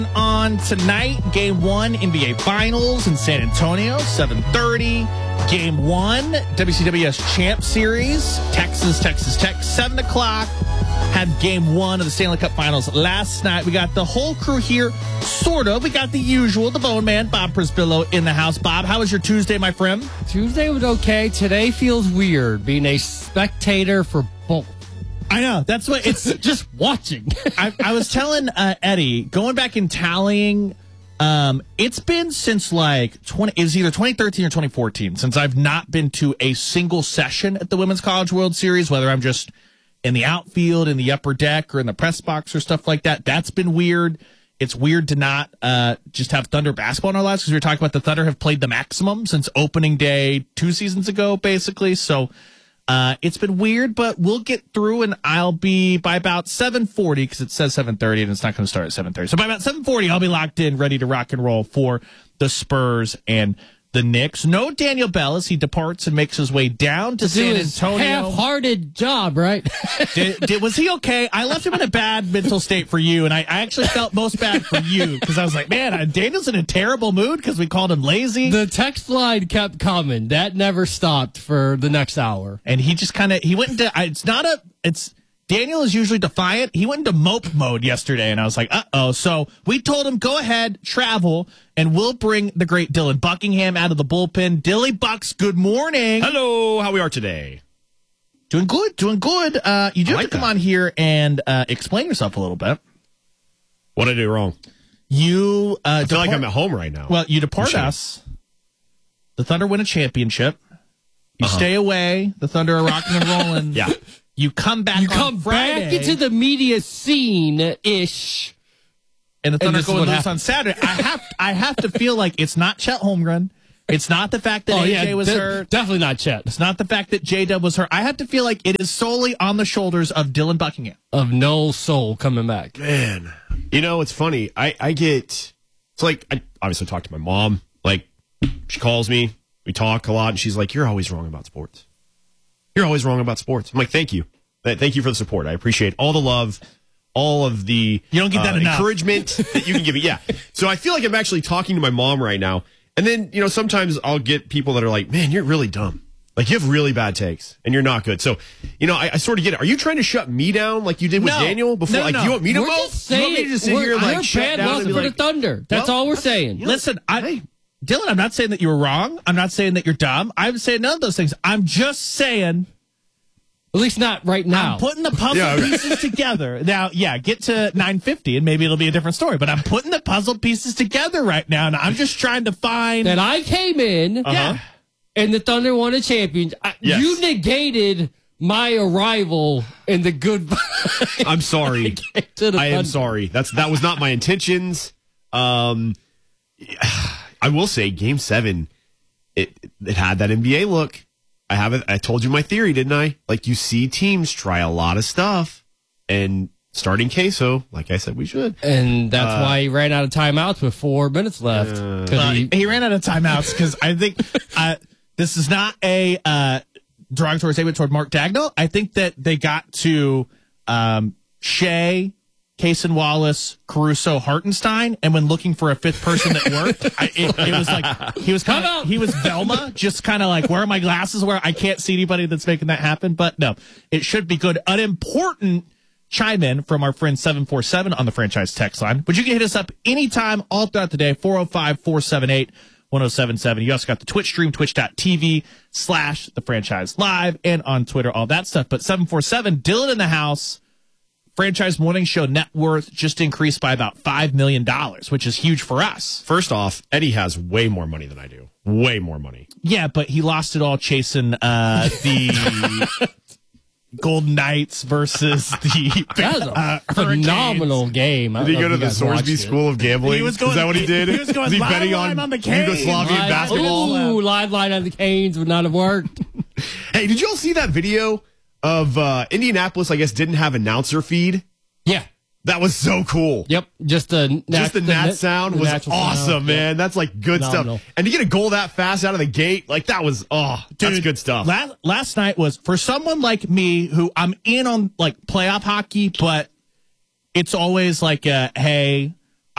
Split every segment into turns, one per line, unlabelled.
On tonight, Game 1, NBA Finals in San Antonio, 7:30. Game 1, WCWS Champ Series, Texas Tech, 7 o'clock. Had Game 1 of the Stanley Cup Finals last night. We got the whole crew here, sort of. We got the usual, the Bone Man, Bob Prisbillo in the house. Bob, how was your Tuesday, my friend?
Tuesday was okay. Today feels weird, being a spectator for both.
I know. That's what it's
just watching.
I was telling Eddie, going back and tallying, it's been since like it was either 2013 or 2014 since I've not been to a single session at the Women's College World Series, whether I'm just in the outfield, in the upper deck, or in the press box or stuff like that. That's been weird. It's weird to not just have Thunder basketball in our lives, because we were talking about the Thunder have played the maximum since opening day 2 seasons ago, basically. So it's been weird, but we'll get through, and I'll be by about 7:40, because it says 7:30 and it's not going to start at 7:30. So by about 7:40, I'll be locked in, ready to rock and roll for the Spurs and the Knicks. No Daniel Bell as he departs and makes his way down to San Antonio.
Half-hearted job, right?
Was he okay? I left him in a bad mental state for you, and I actually felt most bad for you, because I was like, man, Daniel's in a terrible mood because we called him lazy.
The text line kept coming. That never stopped for the next hour.
And he just he went into, Daniel is usually defiant. He went into mope mode yesterday, and I was like, uh-oh. So we told him, go ahead, travel, and we'll bring the great Dylan Buckingham out of the bullpen. Dilly Bucks, good morning.
Hello, how we are today?
Doing good. You do have to come on here and explain yourself a little bit.
What did I do wrong?
I
feel like I'm at home right now.
Well, you depart us. The Thunder win a championship. You stay away. The Thunder are rocking and rolling.
Yeah.
You come back on Friday.
Back into the media scene-ish.
And the Thunder go and lose on Saturday. I have to feel like it's not Chet Holmgren. It's not the fact that AJ was hurt.
Definitely not Chet.
It's not the fact that J-Dub was hurt. I have to feel like it is solely on the shoulders of Dylan Buckingham.
Of no soul coming back.
Man. You know, it's funny. I obviously talk to my mom. Like, she calls me. We talk a lot. And she's like, you're always wrong about sports. You're always wrong about sports. I'm like, thank you. Thank you for the support. I appreciate all the love, all of the
you don't get that enough.
Encouragement that you can give me. Yeah. So I feel like I'm actually talking to my mom right now. And then, sometimes I'll get people that are like, man, you're really dumb. Like, you have really bad takes and you're not good. So, I sort of get it. Are you trying to shut me down like you did with Daniel before?
No.
You want me to
We're
vote?
just saying,
you want me to just sit here and like shut
bad
down
luck
and be
for
like,
the Thunder. That's all we're saying.
Listen, Dylan, I'm not saying that you were wrong. I'm not saying that you're dumb. I'm saying none of those things. I'm just saying,
at least not right now.
I'm putting the puzzle pieces together. Now, get to 9:50 and maybe it'll be a different story. But I'm putting the puzzle pieces together right now, and I'm just trying to find
that I came in, and the Thunder won a championship.
Yes.
You negated my arrival in the good.
I'm sorry. I am sorry. That was not my intentions. I will say, Game 7, it had that NBA look. I told you my theory, didn't I? Like, you see teams try a lot of stuff, and starting Queso, like I said, we should.
And that's why he ran out of timeouts with 4 minutes left.
He ran out of timeouts because I think this is not a derogatory statement toward Mark Dagnall. I think that they got to Shea, Cason Wallace, Caruso, Hartenstein, and when looking for a fifth person that worked, it was like he was Velma, just kind of like, where are my glasses? Where I can't see anybody that's making that happen. But no, it should be good. An important chime in from our friend 747 on the franchise text line, but you can hit us up anytime, all throughout the day, 405-478-1077. You also got the Twitch stream, twitch.tv/the franchise live, and on Twitter, all that stuff. But 747, Dylan in the house. Franchise Morning Show net worth just increased by about $5 million, which is huge for us.
First off, Eddie has way more money than I do. Way more money.
Yeah, but he lost it all chasing the Golden Knights versus the
that was a phenomenal game.
Did he go to the Sorsby School of Gambling? Is that what he did?
He was going betting on the Canes.
Yugoslavian basketball?
Ooh, live line on the Canes would not have worked.
Hey, did you all see that video of Indianapolis, I guess, didn't have announcer feed?
Yeah.
That was so cool.
Yep. Just the
Nat sound was awesome, man. That's like good stuff. And to get a goal that fast out of the gate, like that was, that's good stuff.
Last night was, for someone like me who I'm in on like playoff hockey, but it's always like, hey,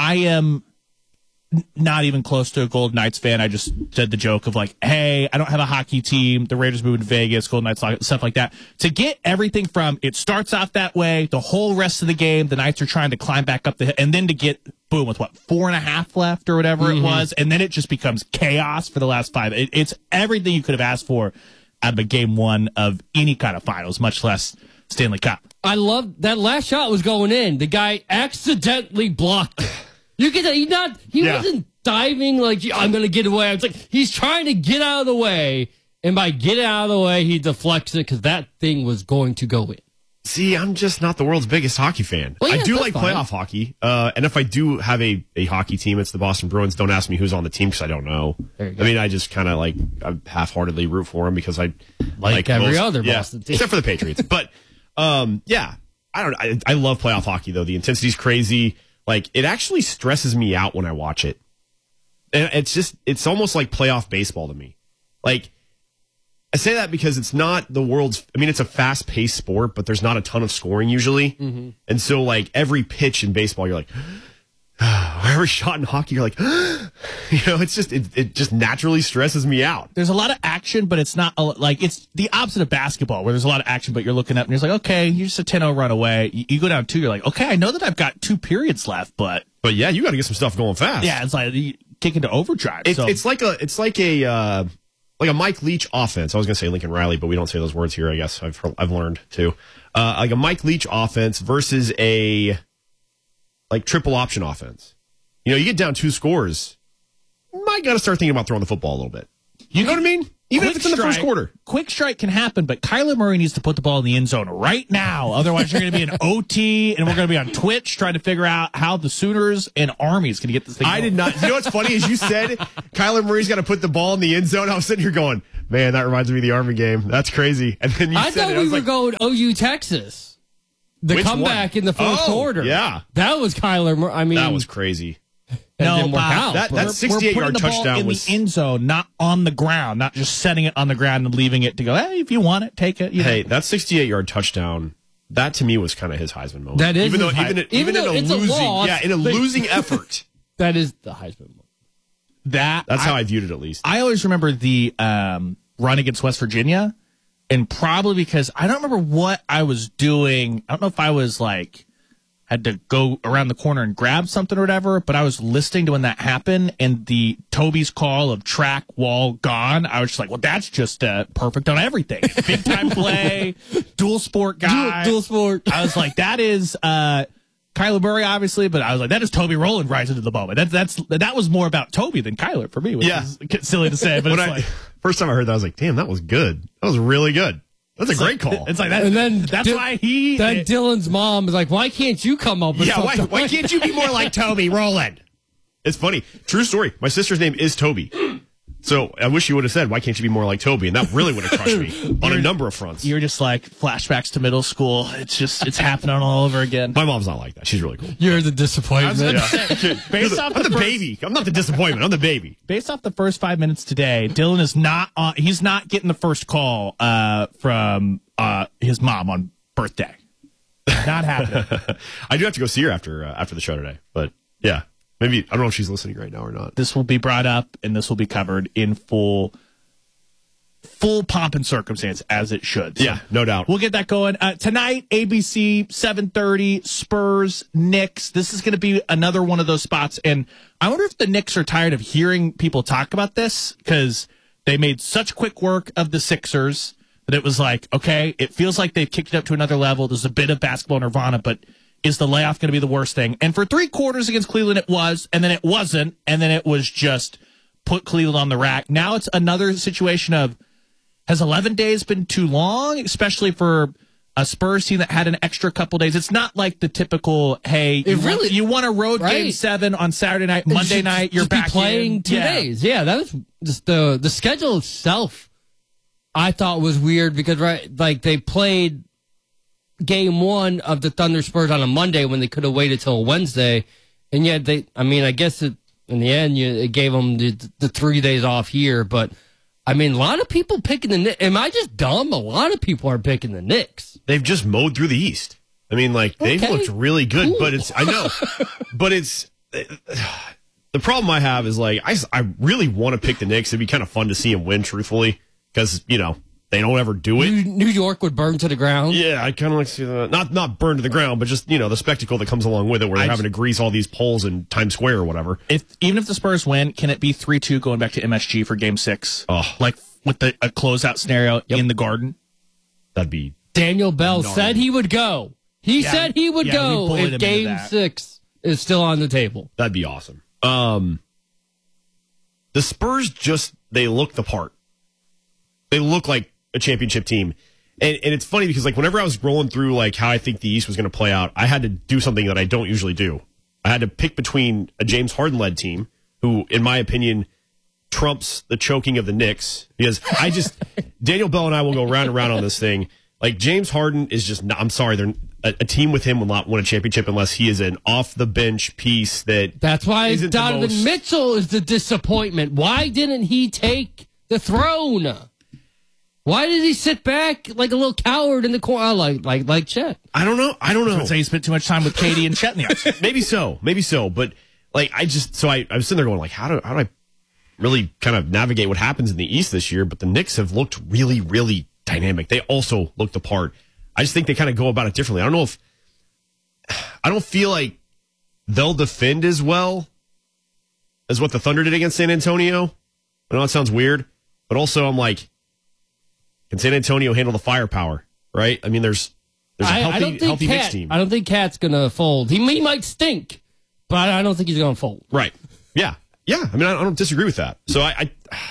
I am not even close to a Golden Knights fan. I just said the joke of like, hey, I don't have a hockey team. The Raiders moving to Vegas, Golden Knights, stuff like that. To get everything from it starts off that way, the whole rest of the game, the Knights are trying to climb back up the hill, and then to get boom with 4.5 left or whatever it was, and then it just becomes chaos for the last 5. It's everything you could have asked for out of a game 1 of any kind of finals, much less Stanley Cup.
I love that last shot was going in. The guy accidentally blocked it. You can tell he wasn't diving like I'm going to get away. It's like he's trying to get out of the way, and by getting out of the way, he deflects it because that thing was going to go in.
See, I'm just not the world's biggest hockey fan.
Well, yeah,
I do
that's
like
fine.
playoff hockey, and if I do have a hockey team, it's the Boston Bruins. Don't ask me who's on the team because I don't know.
There you go.
I mean, I just kind of I half-heartedly root for them because I
Like every other Boston team.
except for the Patriots. But yeah, I love playoff hockey though. The intensity's crazy. Like, it actually stresses me out when I watch it. And it's almost like playoff baseball to me. Like, I say that because it's not the world's, I mean, it's a fast paced sport, but there's not a ton of scoring usually. Mm-hmm. And so, like, every pitch in baseball, you're like, every shot in hockey, you're like, it just naturally stresses me out.
There's a lot of action, but it's not like it's the opposite of basketball where there's a lot of action, but you're looking up and you're like, okay, you're just a 10-0 run away. You go down 2, you're like, okay, I know that I've got 2 periods left, but
yeah, you got to get some stuff going fast.
Yeah, it's like you kick into overdrive.
It's like a Mike Leach offense. I was going to say Lincoln Riley, but we don't say those words here. I guess I've learned too. Like a Mike Leach offense versus a triple option offense. You get down 2 scores, you might got to start thinking about throwing the football a little bit. You know what I mean? Even if it's in the first quarter.
Quick strike can happen, but Kyler Murray needs to put the ball in the end zone right now. Otherwise, you're going to be in OT, and we're going to be on Twitch trying to figure out how the Sooners and Army is going to get this thing going.
I did not. You know what's funny is you said Kyler Murray's got to put the ball in the end zone. I was sitting here going, man, that reminds me of the Army game. That's crazy. And then
I thought we were going OU Texas. The
Which
comeback
one?
in the fourth quarter.
Yeah.
That was Kyler Murray. I mean,
that was crazy.
That didn't work out.
That
We're
68-yard
putting the ball
touchdown
in
was
the end zone, not on the ground, not just setting it on the ground and leaving it to go, hey, if you want it, take it.
Hey, that 68-yard touchdown, that to me was kind of his Heisman moment.
That is
even
even though
in
it's
a losing,
a loss,
in a losing effort.
That is the Heisman moment.
That's how I viewed it, at least.
I always remember the run against West Virginia, and probably because I don't remember what I was doing. I don't know if I was had to go around the corner and grab something or whatever, but I was listening to when that happened, and the Toby's call of track, wall, gone. I was just like, well, that's just perfect on everything. Big time play, dual sport guy.
Dual sport.
I was like, that is Kyler Murray, obviously, but I was like, that is Toby Rowland rising to the moment. That was more about Toby than Kyler for me, which is silly to say, but
first time I heard that, I was like, damn, that was good. That was really good. That's a great call.
It's like that, and then that's why
Dylan's mom is like, why can't you come up with something?
Why can't you be more like Toby Rowland? It's funny. True story. My sister's name is Toby. So I wish you would have said, why can't you be more like Toby? And that really would have crushed me on a number of fronts.
You're just like flashbacks to middle school. It's happening all over again.
My mom's not like that. She's really cool.
You're the disappointment.
I'm the baby. I'm not the disappointment. I'm the baby.
Based off the first 5 minutes today, Dylan is not on. He's not getting the first call from his mom on birthday. Not happening.
I do have to go see her after the show today. But yeah. Maybe, I don't know if she's listening right now or not.
This will be brought up, and this will be covered in full pomp and circumstance, as it should. So
yeah, no doubt.
We'll get that going. Tonight, ABC, 7:30, Spurs, Knicks. This is going to be another one of those spots, and I wonder if the Knicks are tired of hearing people talk about this, because they made such quick work of the Sixers that it was like, okay, it feels like they've kicked it up to another level. There's a bit of basketball nirvana, but is the layoff going to be the worst thing? And for 3 quarters against Cleveland, it was, and then it wasn't, and then it was just put Cleveland on the rack. Now it's another situation of, has 11 days been too long, especially for a Spurs team that had an extra couple days? It's not like the typical, hey, you won a road game 7 on Saturday night, Monday night, you're back
playing 2 days. Yeah, that was just the schedule itself. I thought was weird because they played Game 1 of the Thunder Spurs on a Monday when they could have waited till Wednesday, and yet I guess in the end it gave them the 3 days off here. But I mean, a lot of people picking the Knicks. Am I just dumb? A lot of people are picking the Knicks.
They've just mowed through the East. I mean, they've looked really good,
cool.
But I know, but the problem I have is like I really want to pick the Knicks. It'd be kind of fun to see them win, truthfully, because they don't ever do it.
New York would burn to the ground.
Yeah, I kind of like to see that. Not burn to the ground, but just the spectacle that comes along with it, where they're having to grease all these poles in Times Square or whatever.
Even if the Spurs win, can it be 3-2 going back to MSG for Game 6?
Oh,
like with a closeout scenario in the Garden.
That'd be.
Daniel Bell said he would go. He said he would go if Game 6 is still on the table.
That'd be awesome. The Spurs they look the part. They look like a championship team. And it's funny because like whenever I was rolling through like how I think the East was going to play out, I had to do something that I don't usually do. I had to pick between a James Harden-led team, who, in my opinion, trumps the choking of the Knicks, because Daniel Bell and I will go round and round on this thing. Like, James Harden is just not, I'm sorry, a team with him will not win a championship unless he is an off-the-bench piece that's why
Donovan Mitchell is the disappointment. Why didn't he take the throne? Why did he sit back like a little coward in the corner like Chet?
I don't know.
I'd say he spent too much time with Katie and Chet in the ice.
Maybe so. But, like, I was sitting there going, like, how do I really kind of navigate what happens in the East this year? But the Knicks have looked really, really dynamic. They also look the part. I just think they kind of go about it differently. I don't feel like they'll defend as well as what the Thunder did against San Antonio. I know it sounds weird, but also I'm like, can San Antonio handle the firepower? Right? I mean, there's a healthy Knicks team.
I don't think Cat's gonna fold. He might stink, but I don't think he's gonna fold.
Right? Yeah. I mean, I don't disagree with that. So I'm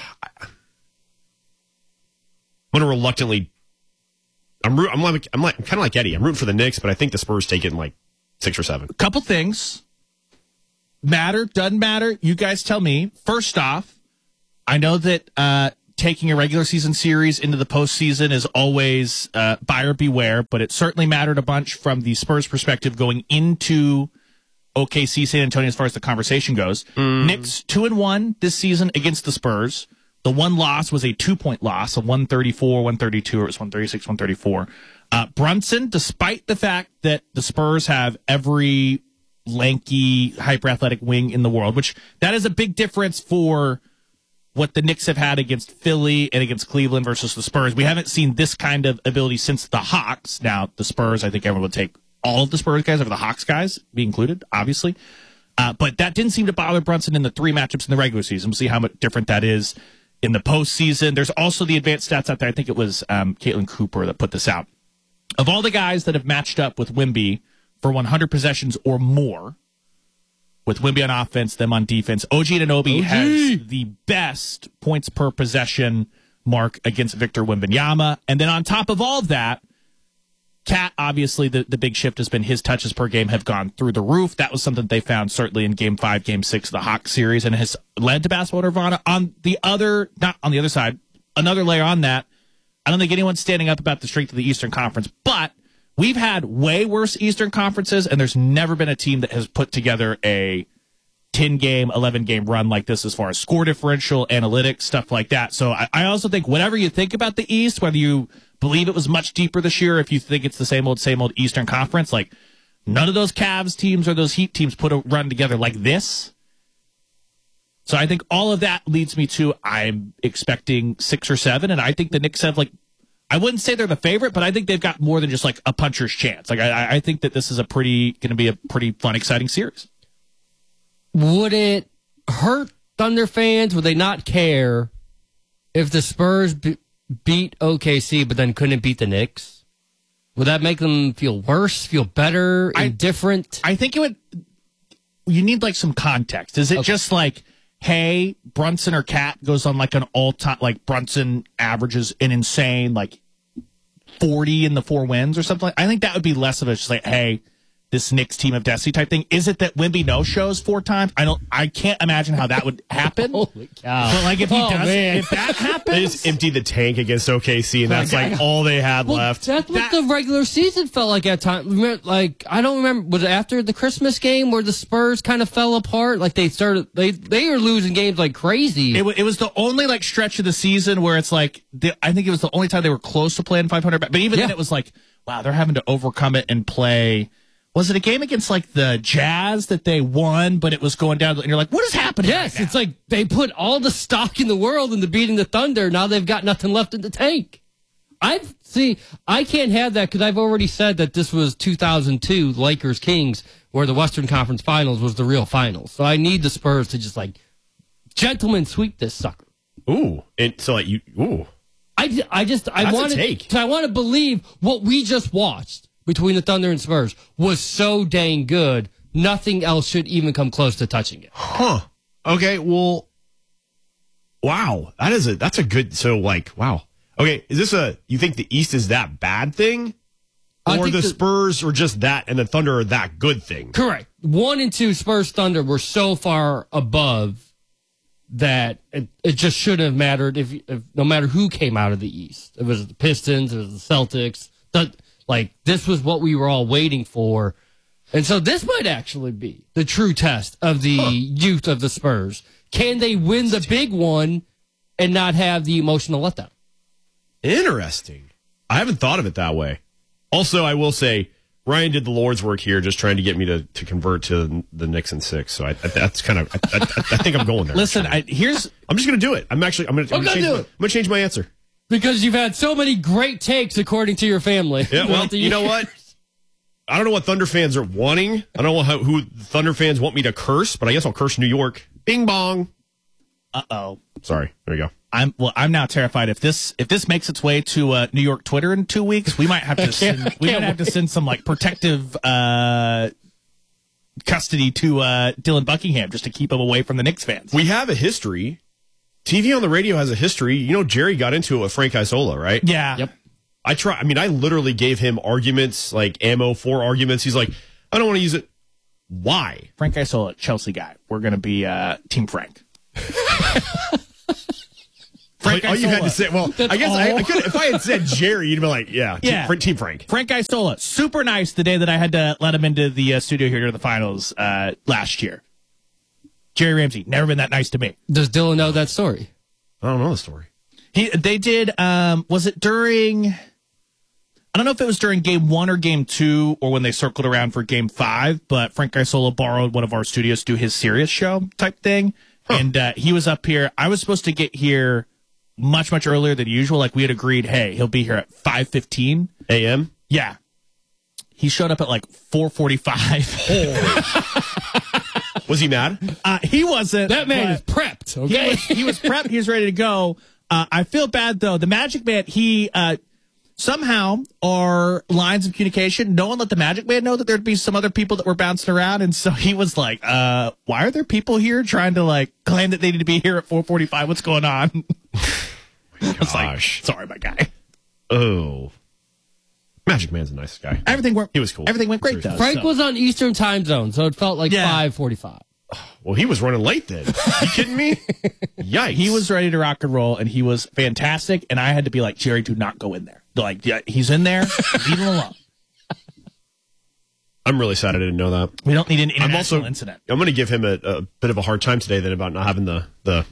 going to reluctantly. I'm kind of like Eddie. I'm rooting for the Knicks, but I think the Spurs take it in like 6 or 7.
A couple things matter, doesn't matter. You guys tell me. First off, I know that taking a regular season series into the postseason is always buyer beware, but it certainly mattered a bunch from the Spurs' perspective going into OKC San Antonio as far as the conversation goes. Knicks 2-1 this season against the Spurs. The one loss was a 2-point loss, a 134, 132, or it was 136, 134. Brunson, despite the fact that the Spurs have every lanky, hyper-athletic wing in the world, which that is a big difference for what the Knicks have had against Philly and against Cleveland versus the Spurs. We haven't seen this kind of ability since the Hawks. Now, the Spurs, I think everyone would take all of the Spurs guys over the Hawks guys, be included, obviously. But that didn't seem to bother Brunson in the 3 matchups in the regular season. We'll see how much different that is in the postseason. There's also the advanced stats out there. I think it was Caitlin Cooper that put this out. Of all the guys that have matched up with Wemby for 100 possessions or more, with Wemby on offense, them on defense, OG Anunoby has the best points per possession mark against Victor Wembanyama. And then on top of all of that, Cat, obviously, the big shift has been his touches per game have gone through the roof. That was something they found certainly in Game 5, Game 6 of the Hawks series, and has led to basketball nirvana. Not on the other side, another layer on that, I don't think anyone's standing up about the strength of the Eastern Conference, but we've had way worse Eastern Conferences, and there's never been a team that has put together a 10-game, 11-game run like this as far as score differential, analytics, stuff like that. So I also think whatever you think about the East, whether you believe it was much deeper this year, if you think it's the same old Eastern Conference, like none of those Cavs teams or those Heat teams put a run together like this. So I think all of that leads me to I'm expecting 6 or 7, and I think the Knicks have I wouldn't say they're the favorite, but I think they've got more than just like a puncher's chance. Like I think that this is going to be a pretty fun, exciting series.
Would it hurt Thunder fans? Would they not care if the Spurs beat OKC, but then couldn't beat the Knicks? Would that make them feel worse, feel better, indifferent?
I think it would. You need some context. Is it just hey, Brunson or Cat goes on an all-time, Brunson averages an insane 40 in the 4 wins or something? I think that would be less of a just hey, this Knicks team of destiny type thing. Is it that Wemby no-shows 4 times? I can't imagine how that would happen.
Holy cow.
But if he does, if that happens.
They just emptied the tank against OKC, and that's all they had left.
That's what the regular season felt like at times. I don't remember, was it after the Christmas game where the Spurs kind of fell apart? They were losing games like crazy.
It was the only stretch of the season where it's I think it was the only time they were close to playing 500. But even then it was wow, they're having to overcome it and play Was it a game against like the Jazz that they won, but it was going down, and you're like, what is happening?
Yes,
right now?
it's like they put all the stock in the world into beating the Thunder. Now they've got nothing left in the tank. I can't have that because I've already said that this was 2002 Lakers Kings, where the Western Conference Finals was the real finals. So I need the Spurs to just like gentlemen sweep this sucker.
Ooh, and so like ooh.
I want to believe what we just watched between the Thunder and Spurs was so dang good. Nothing else should even come close to touching it.
Huh. Okay. Well. Wow. That's a good. So like, wow. Okay. Is this you think the East is that bad thing? Or the Spurs are just that and the Thunder are that good thing?
Correct. 1 and 2 Spurs Thunder were so far above that it just shouldn't have mattered if no matter who came out of the East. It was the Pistons, it was the Celtics. This was what we were all waiting for. And so this might actually be the true test of the youth of the Spurs. Can they win the big one and not have the emotional letdown?
Interesting. I haven't thought of it that way. Also, I will say, Ryan did the Lord's work here, just trying to get me to convert to the Knicks and 6. So that's kind of I think I'm going there.
Listen, I'm just
going to do it. I'm going to change my answer
because you've had so many great takes according to your family.
Yeah, well, you know what? I don't know what Thunder fans are wanting. I don't know who Thunder fans want me to curse, but I guess I'll curse New York. Bing bong.
Uh-oh.
Sorry. There you go.
I'm now terrified. If this makes its way to New York Twitter in 2 weeks, we might have to send some like protective custody to Dylan Buckingham just to keep him away from the Knicks fans.
We have a history. TV on the radio has a history. You know, Jerry got into it with Frank Isola, right?
Yeah.
Yep.
I literally gave him arguments, like ammo for arguments. He's like, I don't want to use it. Why?
Frank Isola, Chelsea guy. We're going to be Team Frank.
Frank Isola. You had to say, well, I guess I could, if I had said Jerry, you'd be like, Team Frank.
Frank Isola, super nice the day that I had to let him into the studio here during the finals last year. Jerry Ramsey, never been that nice to me.
Does Dylan know that story?
I don't know the story.
They did, was it during, I don't know if it was during game 1 or game 2 or when they circled around for game 5, but Frank Isola borrowed one of our studios to do his Sirius show type thing. Huh. And he was up here. I was supposed to get here much, much earlier than usual. Like we had agreed, hey, he'll be here at 5:15
a.m.
Yeah. He showed up at like 4:45.
Was he mad?
He wasn't.
That man is prepped. Okay.
He was prepped. He was ready to go. I feel bad though. The Magic Man, he somehow our lines of communication, no one let the Magic Man know that there'd be some other people that were bouncing around, and so he was like, why are there people here trying to like claim that they need to be here at 4:45? What's going on? I was like, sorry, my guy.
Oh. Magic Man's a nice guy.
He was cool. Everything went great though.
Frank was on Eastern time zone, so it felt like 5:45.
Well, he was running late then. You kidding me? Yikes.
He was ready to rock and roll, and he was fantastic, and I had to be like, Jerry, do not go in there. Like, yeah, he's in there. Leave him alone.
I'm really sad I didn't know that.
We don't need an international incident.
I'm going to give him a bit of a hard time today then about not having the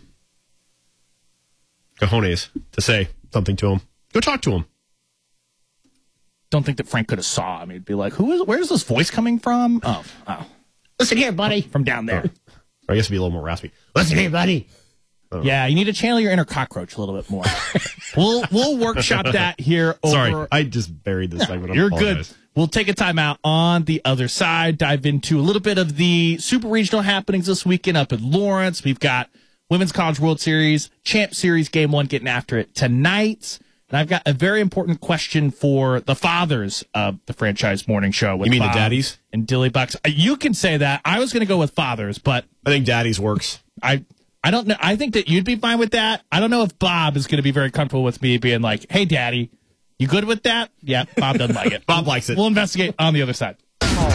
cojones to say something to him. Go talk to him.
Don't think that Frank could have saw him. He'd be like, where's this voice coming from? Oh. Listen here, buddy. From down there.
I guess it'd be a little more raspy. Listen here, buddy.
Yeah, you need to channel your inner cockroach a little bit more. We'll workshop that here over.
Sorry, I just buried this segment.
You're good. We'll take a time out on the other side, dive into a little bit of the super regional happenings this weekend up in Lawrence. We've got Women's College World Series, Champ Series Game 1 getting after it tonight. And I've got a very important question for the fathers of the franchise morning show. With
you mean
Bob
the daddies?
And Dilly Bucks. You can say that. I was going to go with fathers, but
I think daddies works.
I don't know. I think that you'd be fine with that. I don't know if Bob is going to be very comfortable with me being like, hey, daddy, you good with that? Yeah, Bob doesn't like it.
Bob likes it.
We'll investigate on the other side.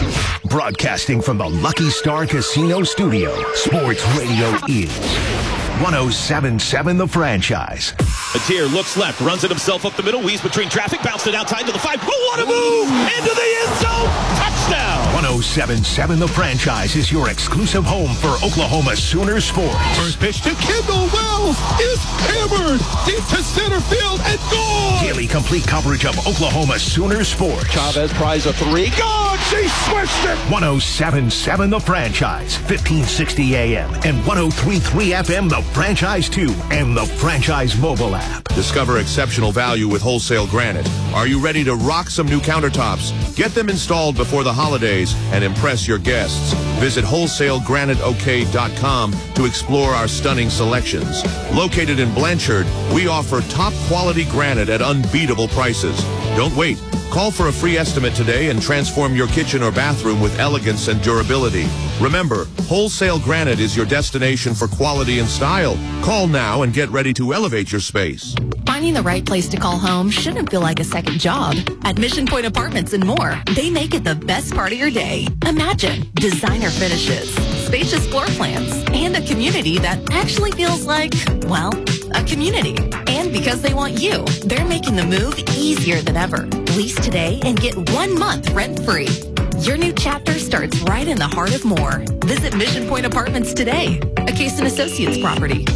Broadcasting from the Lucky Star Casino Studio, Sports Radio is 107.7 The Franchise.
Atier looks left, runs it himself up the middle, weaves between traffic, bounced it outside to the 5. Oh, what a move! Into the end zone! Touchdown!
107.7 The Franchise is your exclusive home for Oklahoma Sooner sports.
First pitch to Kendall Wells is hammered deep to center field and gone!
Daily complete coverage of Oklahoma Sooner sports.
Chavez tries a 3.
God, she switched it!
107.7 The Franchise, 1560 AM and 103.3 FM The Franchise 2 and The Franchise mobile app.
Discover exceptional value with Wholesale Granite. Are you ready to rock some new countertops? Get them installed before the holidays and impress your guests. Visit wholesaleGraniteOK.com to explore our stunning selections. Located in Blanchard, we offer top quality granite at unbeatable prices. Don't wait. Call for a free estimate today and transform your kitchen or bathroom with elegance and durability. Remember, Wholesale Granite is your destination for quality and style. Call now and get ready to elevate your space.
Finding the right place to call home shouldn't feel like a second job. At Mission Point Apartments and more, they make it the best part of your day. Imagine designer finishes, spacious floor plans, and a community that actually feels like, well, a community. And because they want you, they're making the move easier than ever. Lease today and get 1 month rent-free. Your new chapter starts right in the heart of Moore. Visit Mission Point Apartments today, a Case & Associates property.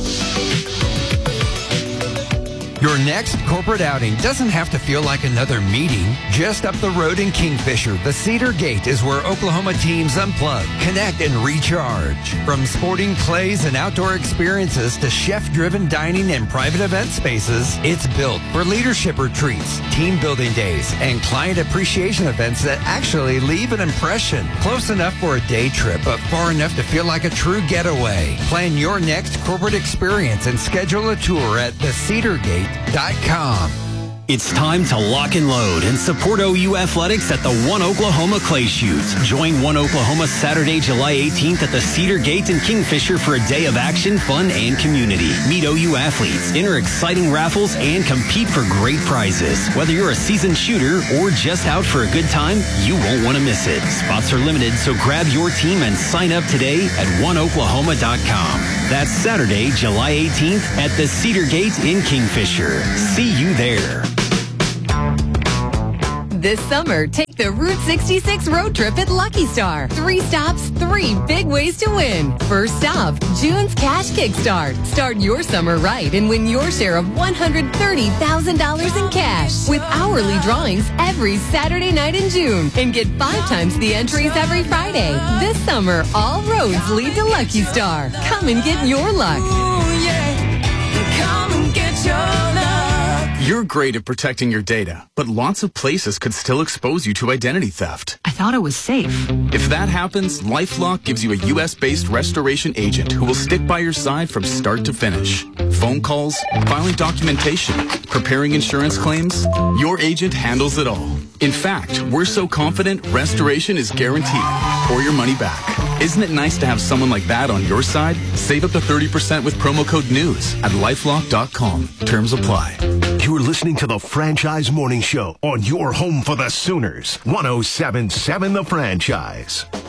Your next corporate outing doesn't have to feel like another meeting. Just up the road in Kingfisher, the Cedar Gate is where Oklahoma teams unplug, connect, and recharge. From sporting plays and outdoor experiences to chef-driven dining and private event spaces, it's built for leadership retreats, team building days, and client appreciation events that actually leave an impression. Close enough for a day trip, but far enough to feel like a true getaway. Plan your next corporate experience and schedule a tour at thecedargate.com.
It's time to lock and load and support OU Athletics at the One Oklahoma Clay Shoots. Join One Oklahoma Saturday, July 18th at the Cedar Gate in Kingfisher for a day of action, fun, and community. Meet OU athletes, enter exciting raffles, and compete for great prizes. Whether you're a seasoned shooter or just out for a good time, you won't want to miss it. Spots are limited, so grab your team and sign up today at oneoklahoma.com. That's Saturday, July 18th at the Cedar Gate in Kingfisher. See you there.
This summer, take the Route 66 road trip at Lucky Star. 3 stops, 3 big ways to win. First stop, June's Cash Kickstart. Start your summer right and win your share of $130,000 in cash with hourly drawings every Saturday night in June. And get 5 times the entries every Friday. This summer, all roads lead to Lucky Star. Come and get your luck.
Ooh, yeah. Come and get your luck.
You're great at protecting your data, but lots of places could still expose you to identity theft.
I thought it was safe.
If that happens, LifeLock gives you a U.S.-based restoration agent who will stick by your side from start to finish. Phone calls, filing documentation, preparing insurance claims, your agent handles it all. In fact, we're so confident restoration is guaranteed or your money back. Isn't it nice to have someone like that on your side? Save up to 30% with promo code NEWS at LifeLock.com. Terms apply.
You're listening to the Franchise Morning Show on your home for the Sooners. 107.7 The Franchise.